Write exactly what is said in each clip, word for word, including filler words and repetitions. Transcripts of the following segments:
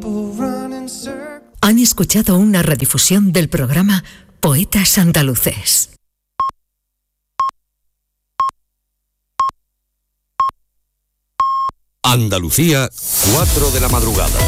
Han escuchado una redifusión del programa Poetas Andaluces. Andalucía, cuatro de la madrugada.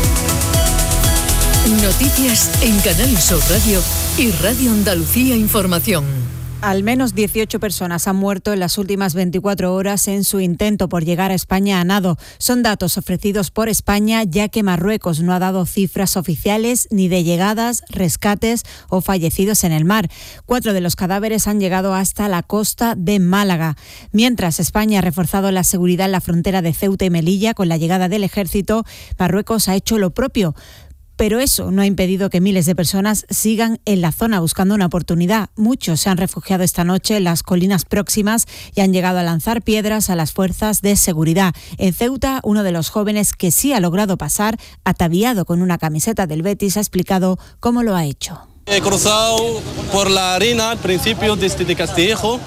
Noticias en Canal Sur Radio y Radio Andalucía Información. Al menos dieciocho personas han muerto en las últimas veinticuatro horas en su intento por llegar a España a nado. Son datos ofrecidos por España, ya que Marruecos no ha dado cifras oficiales ni de llegadas, rescates o fallecidos en el mar. Cuatro de los cadáveres han llegado hasta la costa de Málaga. Mientras España ha reforzado la seguridad en la frontera de Ceuta y Melilla con la llegada del ejército, Marruecos ha hecho lo propio. Pero eso no ha impedido que miles de personas sigan en la zona buscando una oportunidad. Muchos se han refugiado esta noche en las colinas próximas y han llegado a lanzar piedras a las fuerzas de seguridad. En Ceuta, uno de los jóvenes que sí ha logrado pasar, ataviado con una camiseta del Betis, ha explicado cómo lo ha hecho. He cruzado por la arena al principio desde Castillejo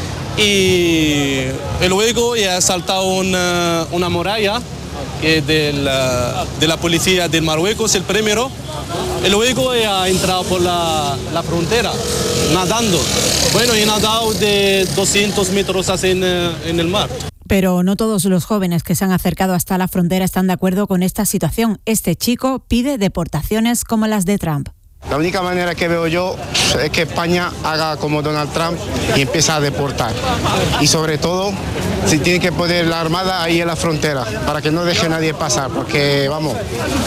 y luego he saltado una, una muralla que de la, de la policía de Marruecos, el primero, y luego he entrado por la, la frontera, nadando. Bueno, he nadado de doscientos metros así en, en el mar. Pero no todos los jóvenes que se han acercado hasta la frontera están de acuerdo con esta situación. Este chico pide deportaciones como las de Trump. La única manera que veo yo es que España haga como Donald Trump y empiece a deportar. Y sobre todo, si tiene que poner la armada ahí en la frontera, para que no deje a nadie pasar. Porque, vamos,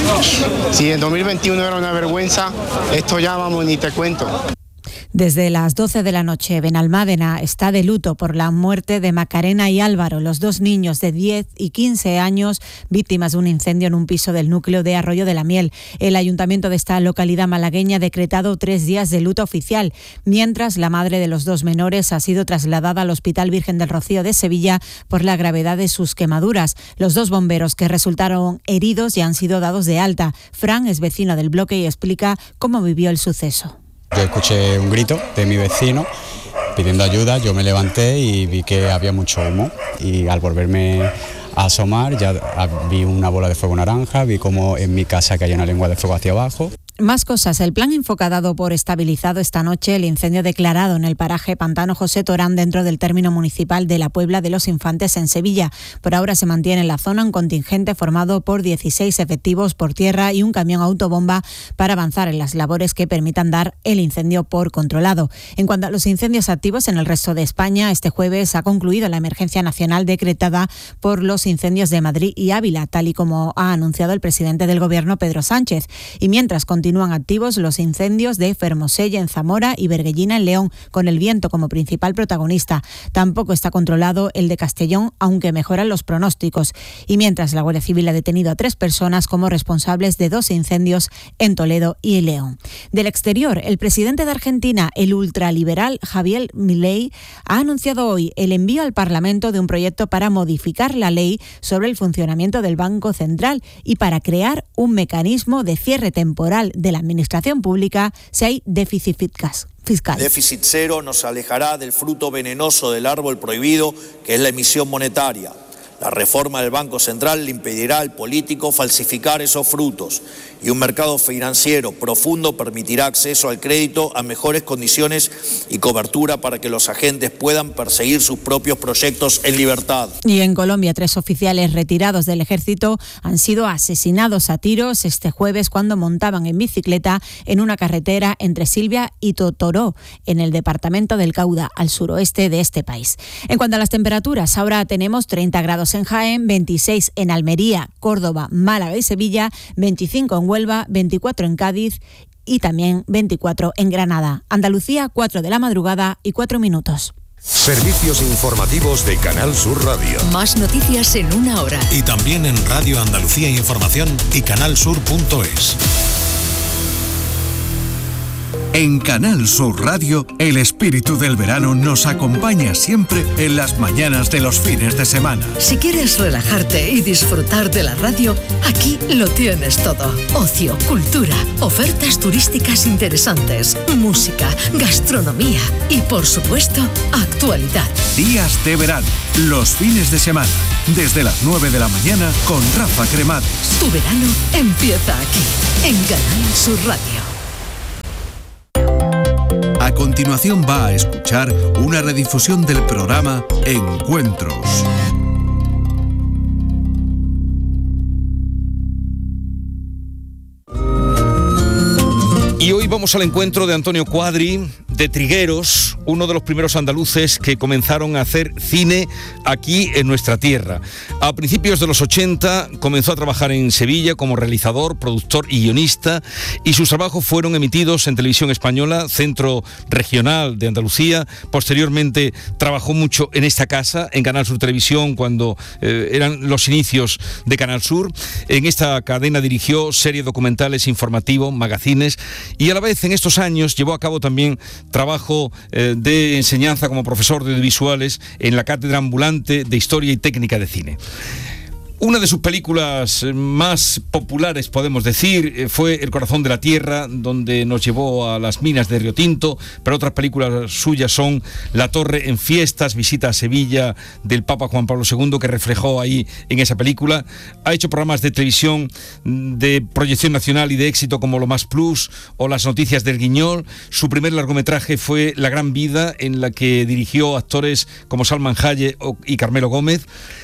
si en dos mil veintiuno era una vergüenza, esto ya, vamos, ni te cuento. Desde las doce de la noche, Benalmádena está de luto por la muerte de Macarena y Álvaro, los dos niños de diez y quince años, víctimas de un incendio en un piso del núcleo de Arroyo de la Miel. El ayuntamiento de esta localidad malagueña ha decretado tres días de luto oficial, mientras la madre de los dos menores ha sido trasladada al Hospital Virgen del Rocío de Sevilla por la gravedad de sus quemaduras. Los dos bomberos que resultaron heridos ya han sido dados de alta. Fran es vecino del bloque y explica cómo vivió el suceso. Yo escuché un grito de mi vecino pidiendo ayuda, yo me levanté y vi que había mucho humo y al volverme a asomar ya vi una bola de fuego naranja, vi como en mi casa caía una lengua de fuego hacia abajo. Más cosas. El plan Infoca ha dado por estabilizado esta noche el incendio declarado en el paraje Pantano José Torán dentro del término municipal de la Puebla de los Infantes en Sevilla. Por ahora se mantiene en la zona un contingente formado por dieciséis efectivos por tierra y un camión autobomba para avanzar en las labores que permitan dar el incendio por controlado. En cuanto a los incendios activos en el resto de España, este jueves ha concluido la emergencia nacional decretada por los incendios de Madrid y Ávila, tal y como ha anunciado el presidente del Gobierno, Pedro Sánchez. Y mientras continúa Continúan activos los incendios de Fermosella en Zamora y Berguellina en León, con el viento como principal protagonista. Tampoco está controlado el de Castellón, aunque mejoran los pronósticos. Y mientras la Guardia Civil ha detenido a tres personas como responsables de dos incendios en Toledo y León. Del exterior, el presidente de Argentina, el ultraliberal Javier Milei, ha anunciado hoy el envío al Parlamento de un proyecto para modificar la ley sobre el funcionamiento del Banco Central y para crear un mecanismo de cierre temporal de la administración pública si hay déficit fiscal. Déficit cero nos alejará del fruto venenoso del árbol prohibido, que es la emisión monetaria. La reforma del Banco Central le impedirá al político falsificar esos frutos y un mercado financiero profundo permitirá acceso al crédito a mejores condiciones y cobertura para que los agentes puedan perseguir sus propios proyectos en libertad. Y en Colombia, tres oficiales retirados del ejército han sido asesinados a tiros este jueves cuando montaban en bicicleta en una carretera entre Silvia y Totoró, en el departamento del Cauda, al suroeste de este país. En cuanto a las temperaturas, ahora tenemos treinta grados en Jaén, veintiséis en Almería, Córdoba, Málaga y Sevilla, veinticinco en Huelva, veinticuatro en Cádiz y también veinticuatro en Granada. Andalucía, cuatro de la madrugada y cuatro minutos. Servicios informativos de Canal Sur Radio. Más noticias en una hora. Y también en Radio Andalucía Información y canal sur punto es. En Canal Sur Radio, el espíritu del verano nos acompaña siempre en las mañanas de los fines de semana. Si quieres relajarte y disfrutar de la radio, aquí lo tienes todo. Ocio, cultura, ofertas turísticas interesantes, música, gastronomía y, por supuesto, actualidad. Días de verano, los fines de semana, desde las nueve de la mañana con Rafa Cremades. Tu verano empieza aquí, en Canal Sur Radio. A continuación va a escuchar una redifusión del programa Encuentros. Y hoy vamos al encuentro de Antonio Cuadri, de Trigueros, uno de los primeros andaluces que comenzaron a hacer cine aquí en nuestra tierra. A principios de los ochenta comenzó a trabajar en Sevilla como realizador, productor y guionista, y sus trabajos fueron emitidos en Televisión Española, Centro Regional de Andalucía. Posteriormente trabajó mucho en esta casa, en Canal Sur Televisión, cuando eh, eran los inicios de Canal Sur. En esta cadena dirigió series documentales, informativos, magazines, y a la vez en estos años llevó a cabo también trabajo eh, de enseñanza como profesor de audiovisuales en la Cátedra Ambulante de Historia y Técnica de Cine. Una de sus películas más populares, podemos decir, fue El corazón de la tierra, donde nos llevó a las minas de Río Tinto, pero otras películas suyas son La torre en fiestas, Visita a Sevilla del Papa Juan Pablo segundo, que reflejó ahí en esa película. Ha hecho programas de televisión de proyección nacional y de éxito como Lo Más Plus o Las noticias del Guiñol. Su primer largometraje fue La gran vida, en la que dirigió actores como Salman Hayek y Carmelo Gómez.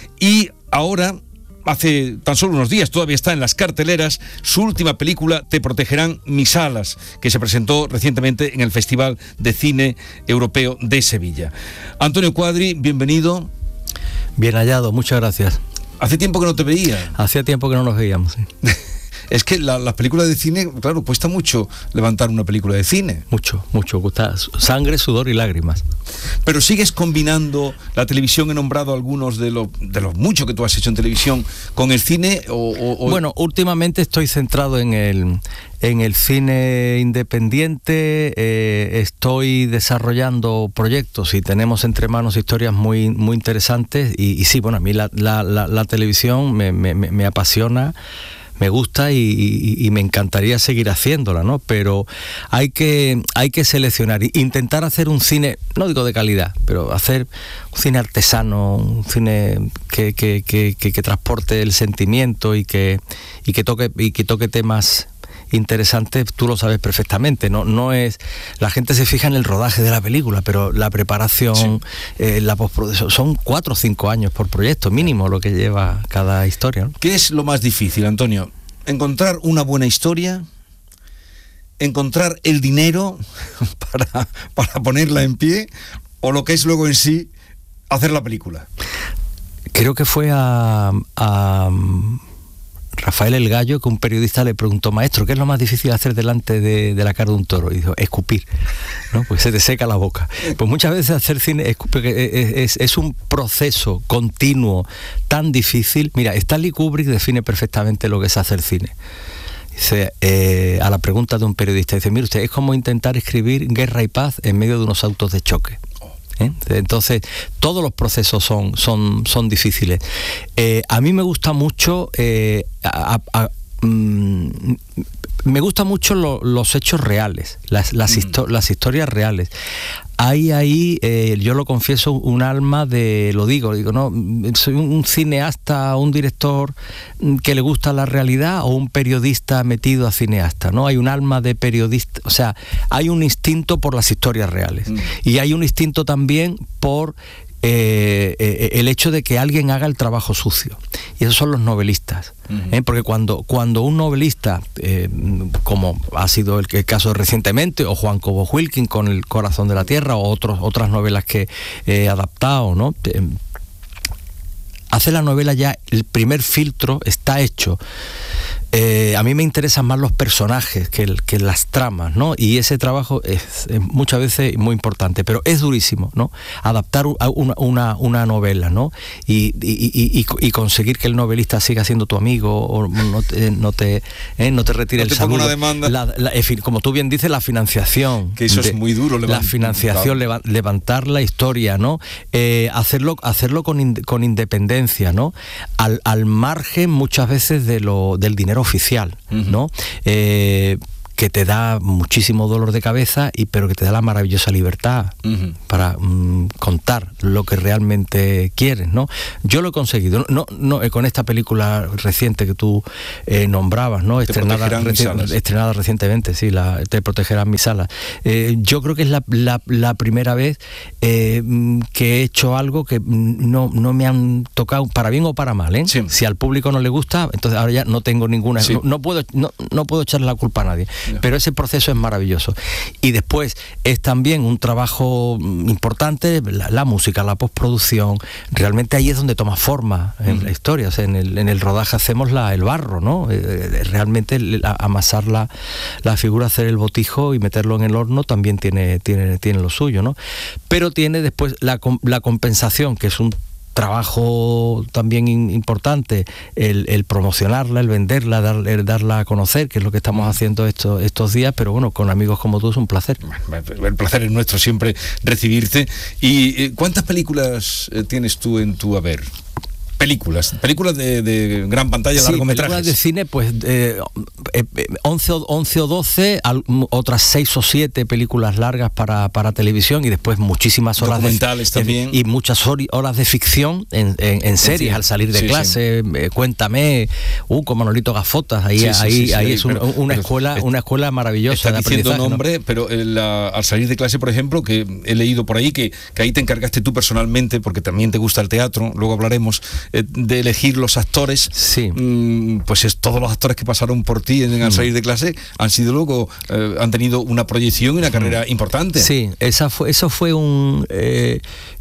Y ahora, hace tan solo unos días, todavía está en las carteleras, su última película, Te protegerán mis alas, que se presentó recientemente en el Festival de Cine Europeo de Sevilla. Antonio Cuadri, bienvenido. Bien hallado, muchas gracias. Hace tiempo que no te veía. Hacía tiempo que no nos veíamos, sí. Es que la, las películas de cine, claro, cuesta mucho levantar una película de cine. Mucho, mucho, cuesta sangre, sudor y lágrimas. Pero sigues combinando la televisión, he nombrado algunos de los de los muchos que tú has hecho en televisión, con el cine o, o, o... Bueno, últimamente estoy centrado en el en el cine independiente, eh, estoy desarrollando proyectos y tenemos entre manos historias muy muy interesantes y, y sí, bueno, a mí la, la, la, la televisión me, me, me apasiona, me gusta y, y, y me encantaría seguir haciéndola, ¿no? Pero hay que, hay que seleccionar, intentar hacer un cine, no digo de calidad, pero hacer un cine artesano, un cine que, que, que, que, que transporte el sentimiento y que, y que toque, y que toque temas interesantes. Tú lo sabes perfectamente, no no es, la gente se fija en el rodaje de la película, pero la preparación, sí. eh, la postproducción, son cuatro o cinco años por proyecto mínimo lo que lleva cada historia, ¿no? ¿Qué es lo más difícil, Antonio? ¿Encontrar una buena historia? ¿Encontrar el dinero para, para ponerla en pie? ¿O lo que es luego en sí hacer la película? Creo que fue a, a Rafael el Gallo, que un periodista le preguntó: maestro, ¿qué es lo más difícil de hacer delante de, de la cara de un toro? Y dijo: escupir, ¿no? Pues se te seca la boca. Pues muchas veces hacer cine es, es, es un proceso continuo tan difícil. Mira, Stanley Kubrick define perfectamente lo que es hacer cine. Dice, eh, a la pregunta de un periodista, dice: mire usted, es como intentar escribir Guerra y Paz en medio de unos autos de choque. ¿Eh? Entonces todos los procesos son, son, son difíciles. Eh, a mí me gusta mucho eh, a, a, a, mm, me gustan mucho lo, los hechos reales, las, las, mm. histo- las historias reales. Hay ahí, eh, yo lo confieso, un alma de, lo digo, digo, no, soy un, un cineasta, un director que le gusta la realidad o un periodista metido a cineasta, ¿no? Hay un alma de periodista, o sea, hay un instinto por las historias reales. Mm. Y hay un instinto también por Eh, eh, el hecho de que alguien haga el trabajo sucio, y esos son los novelistas. Uh-huh. ¿eh? Porque cuando, cuando un novelista, eh, como ha sido el, el caso recientemente, o Juan Cobo Wilkin con El corazón de la tierra, o otros, otras novelas que he adaptado, ¿no? Eh, hace la novela, ya el primer filtro está hecho. Eh, eh, a mí me interesan más los personajes que, el, que las tramas, ¿no? Y ese trabajo es, es muchas veces muy importante, pero es durísimo, ¿no? Adaptar una, una, una novela, ¿no? Y, y, y, y, y conseguir que el novelista siga siendo tu amigo o no te, no te, eh, no te retire no te el saludo. Una demanda. La, la, como tú bien dices, la financiación. Que eso de, es muy duro. La financiación, leva, levantar la historia, ¿no? Eh, hacerlo, hacerlo con, in, con independencia, ¿no? Al, al margen muchas veces de lo, del dinero oficial, uh-huh. ¿no? Eh, que te da muchísimo dolor de cabeza, y pero que te da la maravillosa libertad uh-huh. para mm, contar lo que realmente quieres, ¿no? Yo lo he conseguido, no, no eh, con esta película reciente que tú eh, nombrabas, ¿no? Estrenada, reci- estrenada recientemente, sí, la, Te protegerán mis alas. Eh, yo creo que es la, la, la primera vez eh, que he hecho algo que no, no me han tocado, para bien o para mal, ¿eh? Sí. Si al público no le gusta, entonces ahora ya no tengo ninguna, sí. no, no puedo, no, no puedo echarle la culpa a nadie. Pero ese proceso es maravilloso. Y después es también un trabajo importante, la, la música, la postproducción. Realmente ahí es donde toma forma en uh-huh. la historia. O sea, en el, en el rodaje hacemos la, el barro, ¿no? Eh, realmente la, amasar la, la figura, hacer el botijo y meterlo en el horno también tiene, tiene, tiene lo suyo, ¿no? Pero tiene después la, la compensación, que es un trabajo también importante, el, el promocionarla, el venderla, dar, el darla a conocer, que es lo que estamos haciendo estos, estos días, pero bueno, con amigos como tú es un placer. El placer es nuestro siempre recibirte. ¿Y cuántas películas tienes tú en tu haber? Películas, películas de, de gran pantalla, sí, largometrajes. Películas de cine, pues eh, eh, once, once o doce, al, otras seis o siete películas largas para, para televisión, y después muchísimas horas documentales de, también. Y muchas horas de ficción en, en, en series, sí, al salir de sí, clase, sí. Eh, Cuéntame, uh, con Manolito Gafotas, ahí, sí, sí, ahí, sí, sí, ahí sí, es un, pero, una, pero, escuela, una escuela maravillosa. Está diciendo nombre, ¿no? Pero el, la, al salir de clase, por ejemplo, que he leído por ahí que, que ahí te encargaste tú personalmente, porque también te gusta el teatro, luego hablaremos, de elegir los actores, sí. pues es, todos los actores que pasaron por ti en, al salir de clase han sido luego, eh, han tenido una proyección y una carrera importante. Sí, esa fue, eso fue un... Eh,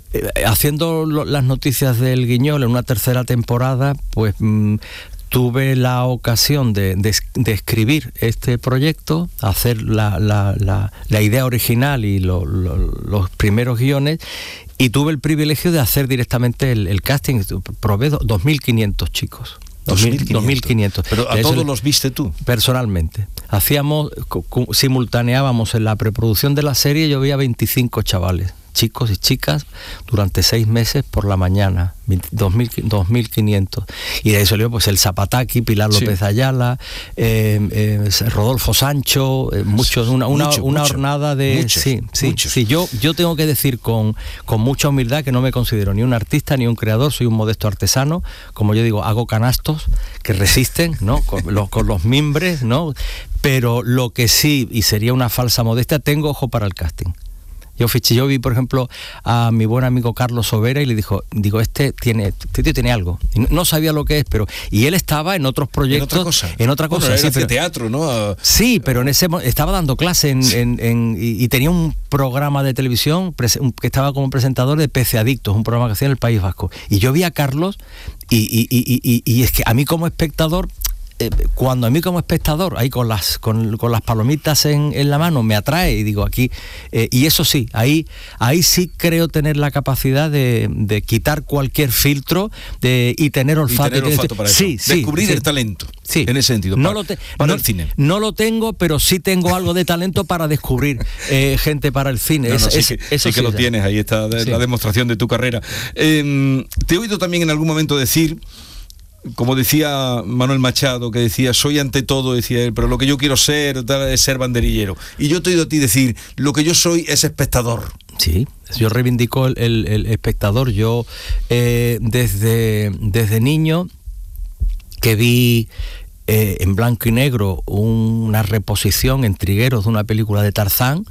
haciendo lo, las noticias del Guiñol en una tercera temporada, pues... Mm, tuve la ocasión de, de, de escribir este proyecto, hacer la, la, la, la idea original y lo, lo, los primeros guiones, y tuve el privilegio de hacer directamente el, el casting. Probé dos mil quinientos chicos. dos mil quinientos. Pero a todos los viste tú. Personalmente. Hacíamos, simultaneábamos en la preproducción de la serie, yo veía veinticinco chavales, chicos y chicas, durante seis meses por la mañana, dos mil quinientos. Y de ahí salió pues el Zapataki, Pilar López sí. Ayala, eh, eh, Rodolfo Sancho, eh, muchos, una, una, mucho, una mucho, hornada de... Muchos, sí, sí, muchos. sí. Yo, yo tengo que decir con, con mucha humildad que no me considero ni un artista ni un creador, soy un modesto artesano. Como yo digo, hago canastos que resisten, ¿no? Con los, con los mimbres, ¿no? Pero lo que sí, y sería una falsa modestia, tengo ojo para el casting. Yo fiché, yo vi, por ejemplo, a mi buen amigo Carlos Sobera y le dijo, digo, este tiene, este tiene algo. Y no, no sabía lo que es, pero... Y él estaba en otros proyectos... En otra cosa. En otra cosa, bueno, sí, era pero, teatro, ¿no? Sí, pero en ese estaba dando clase en, sí. en, en, y, y tenía un programa de televisión que estaba como presentador de Pece Adictos, un programa que hacía en el País Vasco. Y yo vi a Carlos y, y, y, y, y es que a mí como espectador... cuando a mí como espectador, ahí con las con, con las palomitas en, en la mano, me atrae y digo aquí, eh, y eso sí, ahí ahí sí creo tener la capacidad de, de quitar cualquier filtro de, y tener olfato. Y tener olfato para sí, eso. Sí, Descubrir sí. el talento, sí. en ese sentido, no para, lo te, para no, el cine. No lo tengo, pero sí tengo algo de talento para descubrir eh, gente para el cine. No, no, es, sí es, que, eso sí que sí, lo tienes, ahí está de, sí. la demostración de tu carrera. Eh, te he oído también en algún momento decir, como decía Manuel Machado, que decía, soy ante todo, decía él, pero lo que yo quiero ser es ser banderillero. Y yo te he oído a ti decir, lo que yo soy es espectador. Sí, yo reivindico el, el, el espectador. Yo eh, desde, desde niño que vi eh, en blanco y negro una reposición en Trigueros de una película de Tarzán,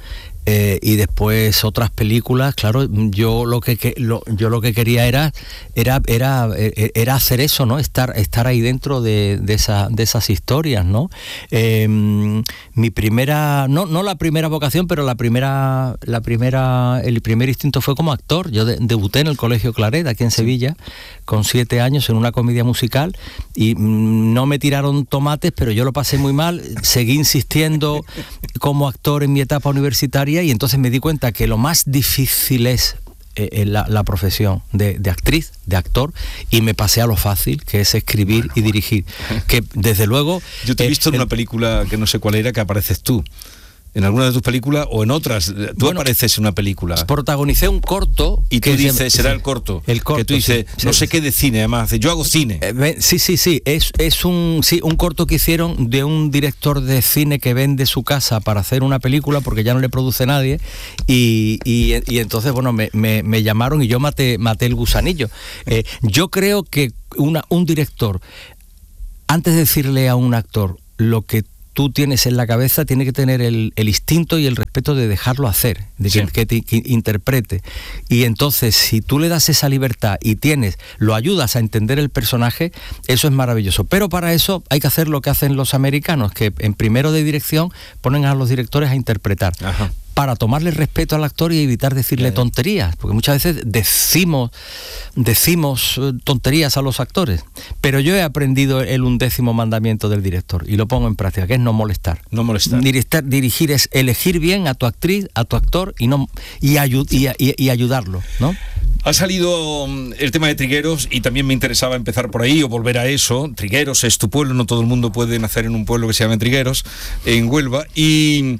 Eh, y después otras películas, claro, yo lo que, que lo, yo lo que quería era era era era hacer eso, ¿no? Estar estar ahí dentro de, de esa de esas historias, ¿no? Eh, mi primera no no la primera vocación, pero la primera la primera el primer instinto fue como actor. Yo de, debuté en el Colegio Claret aquí en Sevilla con siete años en una comedia musical y mmm, no me tiraron tomates, pero yo lo pasé muy mal. Seguí insistiendo como actor en mi etapa universitaria. Y entonces me di cuenta que lo más difícil es eh, la, la profesión de, de actriz, de actor, y me pasé a lo fácil, que es escribir bueno, y dirigir. Que desde luego... Yo te he visto eh, en una película que no sé cuál era, que apareces tú. En alguna de tus películas o en otras, tú bueno, apareces en una película. Protagonicé un corto. Y tú que dices, será el corto. El corto. Que tú dices, sí, no sí, sé qué de cine, además, yo hago cine. Eh, sí, sí, sí. Es, es un, sí, un corto que hicieron de un director de cine que vende su casa para hacer una película porque ya no le produce nadie. Y, y, y entonces, bueno, me, me, me llamaron y yo maté, maté el gusanillo. Eh, yo creo que una, un director, antes de decirle a un actor lo que tú tienes en la cabeza, tiene que tener el, el instinto y el respeto de dejarlo hacer, de que, sí. que, te, que interprete. Y entonces, si tú le das esa libertad y tienes, lo ayudas a entender el personaje, eso es maravilloso. Pero para eso hay que hacer lo que hacen los americanos, que en primero de dirección ponen a los directores a interpretar. Ajá. Para tomarle respeto al actor y evitar decirle yeah. tonterías, porque muchas veces decimos decimos tonterías a los actores, pero yo he aprendido el undécimo mandamiento del director y lo pongo en práctica, que es no molestar. No molestar. Dirigir, dirigir es elegir bien a tu actriz, a tu actor y no y, ayu, y, y, y ayudarlo, ¿no? Ha salido el tema de Trigueros y también me interesaba empezar por ahí o volver a eso. Trigueros es tu pueblo, no todo el mundo puede nacer en un pueblo que se llama Trigueros, en Huelva, y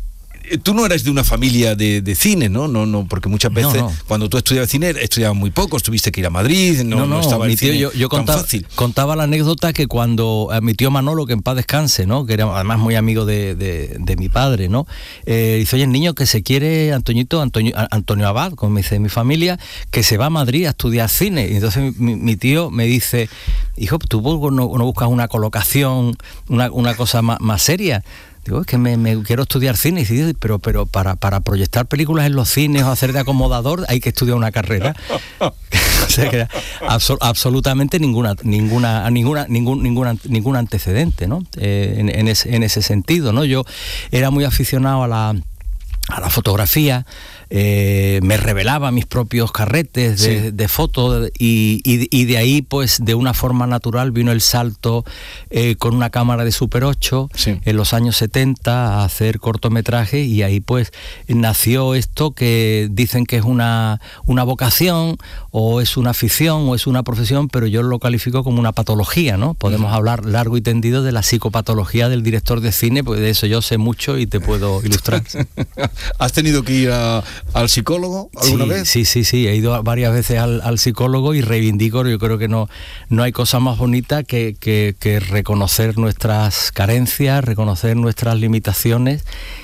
tú no eres de una familia de, de cine, ¿no? No, no, porque muchas veces no, no. cuando tú estudiabas cine estudiabas muy poco, tuviste que ir a Madrid, no, no, no, no estaba el cine yo, yo tan contaba, fácil. Contaba la anécdota que cuando a mi tío Manolo, que en paz descanse, ¿no? Que era además muy amigo de, de, de mi padre, ¿no? Eh, dice, oye, el niño que se quiere, Antoñito, Antonio, Antonio Abad, como me dice mi familia, que se va a Madrid a estudiar cine. Y entonces mi, mi tío me dice, hijo, ¿tú no, no buscas una colocación, una, una cosa más, más seria? Digo, es que me, me quiero estudiar cine, y dice, pero, pero para, para proyectar películas en los cines o hacer de acomodador hay que estudiar una carrera. O sea que abso- absolutamente ninguna, ninguna, ninguna, ningún, ninguna, ningún antecedente, ¿no? Eh, en, en, ese, en ese sentido, ¿no? Yo era muy aficionado a la, a la fotografía. Eh, me revelaba mis propios carretes de, sí. de fotos y, y, y de ahí pues de una forma natural vino el salto eh, con una cámara de Super ocho sí. en los años setenta a hacer cortometrajes, y ahí pues nació esto que dicen que es una, una vocación o es una afición o es una profesión, pero yo lo califico como una patología, ¿no? Podemos uh-huh. hablar largo y tendido de la psicopatología del director de cine, pues de eso yo sé mucho y te puedo ilustrar. ¿Has tenido que ir a al psicólogo alguna sí, vez? Sí, sí, sí, he ido varias veces al, al psicólogo y reivindico, yo creo que no, no hay cosa más bonita que, que, que reconocer nuestras carencias, reconocer nuestras limitaciones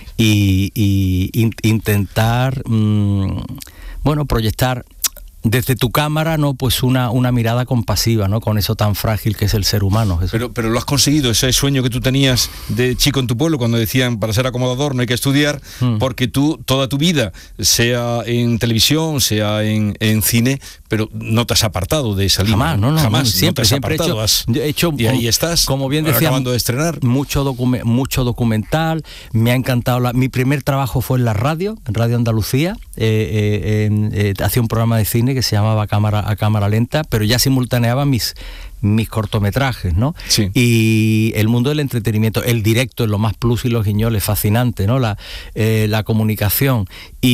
y, y in, intentar, mmm, bueno, proyectar desde tu cámara, ¿no? Pues una, una mirada compasiva, ¿no? Con eso tan frágil que es el ser humano. Eso. Pero, pero lo has conseguido, ese sueño que tú tenías de chico en tu pueblo, cuando decían para ser acomodador no hay que estudiar, mm. porque tú toda tu vida, sea en televisión, sea en, en cine, pero no te has apartado de esa línea. Jamás, no, no, jamás, no, siempre, no te has siempre apartado. He hecho, he hecho, y ahí estás, como bien decía, acabando de estrenar. Mucho, docu- mucho documental, me ha encantado. La, mi primer trabajo fue en la radio, en Radio Andalucía, eh, eh, eh, hacía un programa de cine que se llamaba Cámara a cámara lenta, pero ya simultaneaba mis mis cortometrajes, ¿no? Sí. Y el mundo del entretenimiento, el directo, en lo más plus y los guiñoles, fascinante, ¿no? La, eh, la comunicación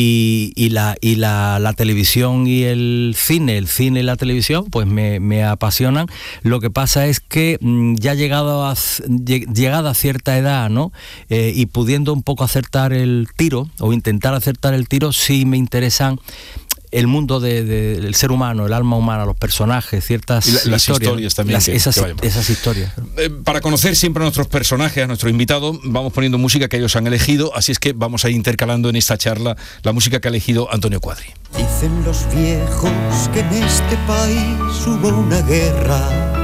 y, y, la, y la, la televisión y el cine, el cine y la televisión, pues me, me apasionan. Lo que pasa es que mmm, ya llegado a, llegada a cierta edad, ¿no? Eh, y pudiendo un poco acertar el tiro, o intentar acertar el tiro, sí me interesan el mundo de, de, del ser humano, el alma humana, los personajes, ciertas y la, las historias, historias también. Las, que, esas, que esas historias. Eh, para conocer siempre a nuestros personajes, a nuestros invitados, vamos poniendo música que ellos han elegido, así es que vamos a ir intercalando en esta charla la música que ha elegido Antonio Cuadri. Dicen los viejos que en este país hubo una guerra